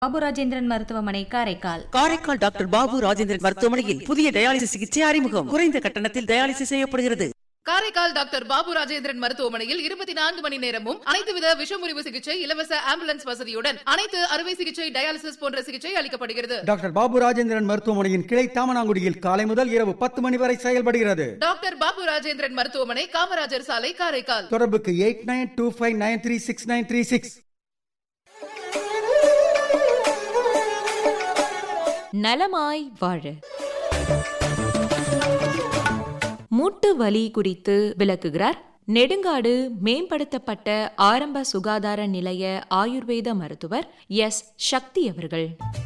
பாபு ராஜேந்திரன் மருத்துவமனை காரைக்கால். காரைக்கால் டாக்டர் பாபு ராஜேந்திரன் மருத்துவமனையில் புதிய டயாலிசிஸ் சிகிச்சை அறிமுகம். குறைந்த கட்டணத்தில் டயாலிசிஸ் செய்யப்படுகிறது. காரைக்கால் டாக்டர் பாபு ராஜேந்திரன் மருத்துவமனையில் 24 மணி நேரமும் அனைத்து வித விஷமுறிவு சிகிச்சை, இலவச ஆம்புலன்ஸ் வசதியுடன் அனைத்து அறுவை சிகிச்சை, டயாலிசிஸ் போன்ற சிகிச்சை அளிக்கப்படுகிறது. டாக்டர் பாபு ராஜேந்திரன் மருத்துவமனையின் கிளை தாமனாங்குடியில் காலை முதல் இரவு 10 மணி வரை செயல்படுகிறது. டாக்டர் பாபு ராஜேந்திரன் மருத்துவமனை, காமராஜர் சாலை, காரைக்கால். தொடர்புக்கு 8925936936. நலமாய் வாழ மூட்டு வலி குறித்து விளக்குகிறார் நெடுங்காடு மேம்படுத்தப்பட்ட ஆரம்ப சுகாதார நிலைய ஆயுர்வேத மருத்துவர் எஸ். சக்தி அவர்கள்.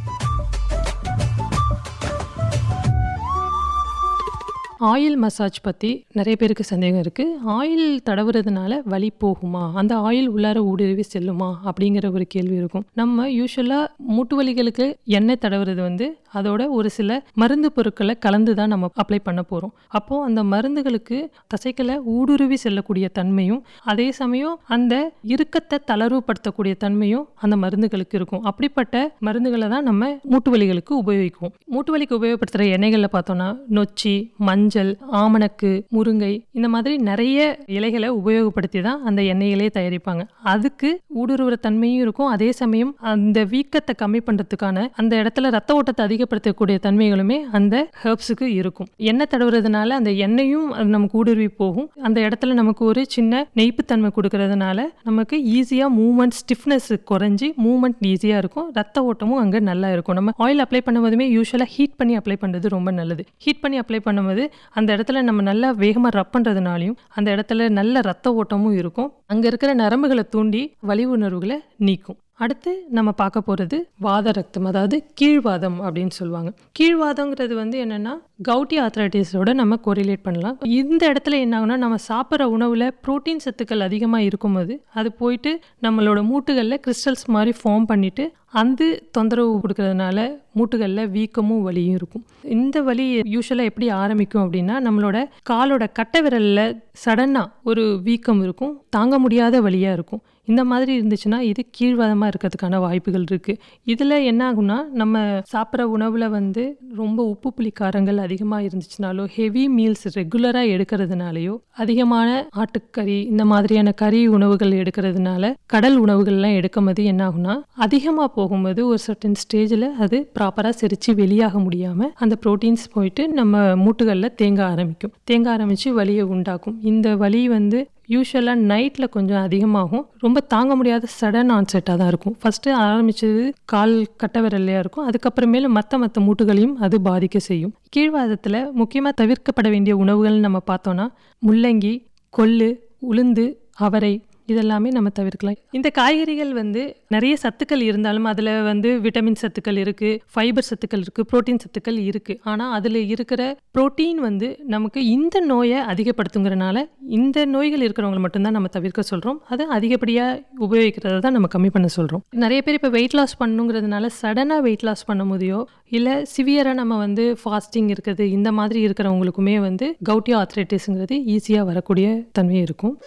ஆயில் மசாஜ் பற்றி நிறைய பேருக்கு சந்தேகம் இருக்குது. ஆயில் தடவுறதுனால வலி போகுமா, அந்த ஆயில் உள்ளார ஊடுருவி செல்லுமா அப்படிங்கிற ஒரு கேள்வி இருக்கும். நம்ம யூஸ்வலாக மூட்டு வலிகளுக்கு எண்ணெய் தடவுறது அதோட ஒரு சில மருந்து பொருட்களை கலந்து தான் நம்ம அப்ளை பண்ண போகிறோம். அப்போது அந்த மருந்துகளுக்கு தசைகளை ஊடுருவி செல்லக்கூடிய தன்மையும் அதே சமயம் அந்த இறுக்கத்தை தளர்வுபடுத்தக்கூடிய தன்மையும் அந்த மருந்துகளுக்கு இருக்கும். அப்படிப்பட்ட மருந்துகளை தான் நம்ம மூட்டு வலிகளுக்கு உபயோகிக்குவோம். மூட்டு வலிக்கு உபயோகப்படுத்துகிற எண்ணெய்களில் பார்த்தோன்னா நொச்சி, மஞ்சள், ஆமணக்கு, முருங்கை இந்த மாதிரி நிறைய இலைகளை உபயோகப்படுத்தி தான் அந்த எண்ணெய்களே தயாரிப்பாங்க. அதுக்கு ஊடுருவுற தன்மையும் இருக்கும். அதே சமயம் அந்த வீக்கத்தை கம்மி பண்றதுக்கான அந்த இடத்துல ரத்த ஓட்டத்தை அதிகப்படுத்தக்கூடிய தன்மைகளுமே அந்த ஹெர்ப்ஸுக்கு இருக்கும். எண்ணெய் தடவுறதுனால அந்த எண்ணெயும் நமக்கு ஊடுருவி போகும். அந்த இடத்துல நமக்கு ஒரு சின்ன நெய்ப்புத்தன்மை கொடுக்கறதுனால நமக்கு ஈஸியா மூவ்மெண்ட், ஸ்டிஃப்னஸ் குறைஞ்சி மூவ்மெண்ட் ஈஸியா இருக்கும். ரத்த ஓட்டமும் அங்கே நல்லா இருக்கும். நம்ம ஆயில் அப்ளை பண்ணும்போதுமே யூஸ்வலா ஹீட் பண்ணி அப்ளை பண்றது ரொம்ப நல்லது. ஹீட் பண்ணி அப்ளை பண்ணும்போது அந்த இடத்துல நம்ம நல்லா வேகமாக ரப் பண்ணுறதுனாலையும் அந்த இடத்துல நல்ல ரத்த ஓட்டமும் இருக்கும். அங்கே இருக்கிற நரம்புகளை தூண்டி வலி உணர்வுகளை நீக்கும். அடுத்து நம்ம பார்க்க போகிறது வாத ரத்தம், அதாவது கீழ்வாதம் அப்படின்னு சொல்லுவாங்க. கீழ்வாதங்கிறது என்னென்னா கவுட்டி ஆர்த்ரைட்டிஸோட நம்ம கோரிலேட் பண்ணலாம். இந்த இடத்துல என்ன ஆகுனா, நம்ம சாப்பிட்ற உணவில் புரோட்டீன் சத்துக்கள் அதிகமாக இருக்கும்போது அது போயிட்டு நம்மளோட மூட்டுகளில் கிறிஸ்டல்ஸ் மாதிரி ஃபார்ம் பண்ணிவிட்டு அந்த தொந்தரவு கொடுக்கறதுனால மூட்டுகளில் வீக்கமும் வலியும் இருக்கும். இந்த வலி யூஸ்வலாக எப்படி ஆரம்பிக்கும் அப்படின்னா, நம்மளோட காலோட கட்டை விரலில் சடனாக ஒரு வீக்கம் இருக்கும், தாங்க முடியாத வலியாக இருக்கும். இந்த மாதிரி இருந்துச்சுன்னா இது கீழ்வாதமாக இருக்கிறதுக்கான வாய்ப்புகள் இருக்குது. இதில் என்ன ஆகுனா, நம்ம சாப்பிட்ற உணவில் ரொம்ப உப்பு புளி காரங்கள் அதிகமாக இருந்துச்சுனாலோ, ஹெவி மீல்ஸ் ரெகுலராக எடுக்கிறதுனாலையோ, அதிகமான ஆட்டுக்கறி இந்த மாதிரியான கறி உணவுகள் எடுக்கிறதுனால, கடல் உணவுகள்லாம் எடுக்கும்போது என்ன ஆகுனா, அதிகமாக போகும்போது ஒரு சர்டன் ஸ்டேஜில் அது ப்ராப்பராக செரித்து வெளியாக முடியாமல் அந்த ப்ரோட்டீன்ஸ் போயிட்டு நம்ம மூட்டுகளில் தேங்க ஆரம்பித்து வலியை உண்டாக்கும். இந்த வலி யூஸ்வலாக நைட்டில் கொஞ்சம் அதிகமாகும். ரொம்ப தாங்க முடியாத சடன் ஆன்செட்டாக தான் இருக்கும். ஃபஸ்ட்டு ஆரம்பித்தது கால் கட்டை விரல்லையாக இருக்கும். அதுக்கப்புறமேல மற்ற மூட்டுகளையும் அது பாதிக்க செய்யும். கீழ்வாதத்தில் முக்கியமாக தவிர்க்கப்பட வேண்டிய உணவுகள்னு நம்ம பார்த்தோன்னா முள்ளங்கி, கொள்ளு, உளுந்து, அவரை இதெல்லாமே நம்ம தவிர்க்கலாம். இந்த காய்கறிகள் நிறைய சத்துக்கள் இருந்தாலும் அதில் விட்டமின் சத்துக்கள் இருக்குது, ஃபைபர் சத்துக்கள் இருக்குது, புரோட்டீன் சத்துக்கள் இருக்குது. ஆனால் அதில் இருக்கிற புரோட்டீன் நமக்கு இந்த நோயை அதிகப்படுத்துங்கிறனால இந்த நோய்கள் இருக்கிறவங்க மட்டும்தான் நம்ம தவிர்க்க சொல்கிறோம். அதை அதிகப்படியாக உபயோகிக்கிறத தான் நம்ம கம்மி பண்ண சொல்கிறோம். நிறைய பேர் இப்போ வெயிட் லாஸ் பண்ணணுங்கிறதுனால சடனாக வெயிட் லாஸ் பண்ண முடியோ இல்லை சிவியராக நம்ம ஃபாஸ்டிங் இருக்குது இந்த மாதிரி இருக்கிறவங்களுக்குமே கவுட்டி ஆர்த்ரைட்டிஸ்ங்கிறது ஈஸியாக வரக்கூடிய தன்மை இருக்கும்.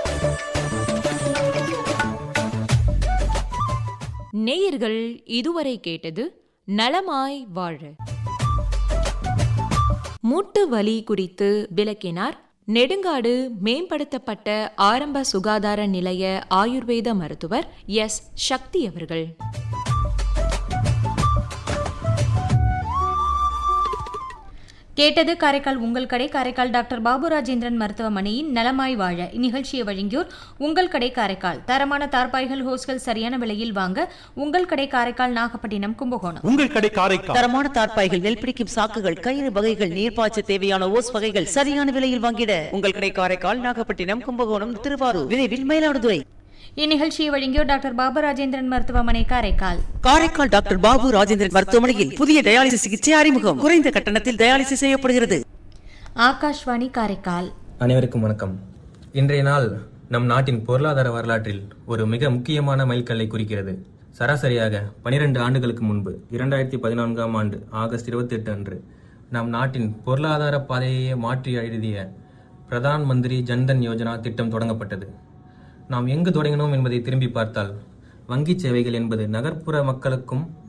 நேயர்கள் இதுவரை கேட்டது நலமாய் வாழ. மூட்டு வலி குறித்து விளக்கினார் நெடுங்காடு மேம்படுத்தப்பட்ட ஆரம்ப சுகாதார நிலைய ஆயுர்வேத மருத்துவர் எஸ். சக்தி அவர்கள். கேட்டது காரைக்கால் உங்கள் கடை. காரைக்கால் டாக்டர் பாபு ராஜேந்திரன் மருத்துவமனையின் நலமாய் வாழ. இந்நிகழ்ச்சியை வழங்கியோர் உங்கள் கடை காரைக்கால். தரமான தார்பாய்கள், ஹோஸ்கள் சரியான விலையில் வாங்க உங்கள் கடை காரைக்கால், நாகப்பட்டினம், கும்பகோணம். உங்கள் கடை காரைக்கால். தரமான தார்பாய்கள், நெல் பிடிக்கும் சாக்குகள், கயிறு வகைகள், நீர்ப்பாய்ச்ச தேவையான ஓஸ் வகைகள் சரியான விலையில் வாங்கிட உங்கள் கடை காரைக்கால், நாகப்பட்டினம், கும்பகோணம், திருவாரூர், விரைவில் மயிலாடுதுறை. இந்நிகழ்ச்சியை வழங்கியோர் டாக்டர் பாபு ராஜேந்திரன் மருத்துவமனை காரைக்கால். காரைக்கால் டாக்டர் பாபு ராஜேந்திரன் மருத்துவமனையில் புதிய டயாலிசிஸ் சிகிச்சை அறிமுகம். குறைந்த கட்டணத்தில் டயாலிசிஸ் செய்யப்படுகிறது. ஆகாஷ்வாணி காரைக்கால். அனைவருக்கும் வணக்கம். இன்றைய நாள் நம் நாட்டின் பொருளாதார வரலாற்றில் ஒரு மிக முக்கியமான மைல்கல்லை குறிக்கிறது. சராசரியாக 12 ஆண்டுகளுக்கு முன்பு 2014ஆம் ஆண்டு ஆகஸ்ட் 28 அன்று நம் நாட்டின் பொருளாதார பாதையை மாற்றி எழுதிய பிரதான் மந்திரி ஜன்தன் யோஜனா திட்டம் தொடங்கப்பட்டது. நாம் எங்கு தொடங்கினோம் என்பதை திரும்பி பார்த்தால் வங்கிச் சேவைகள் என்பது நகர்ப்புற மக்களுக்கும்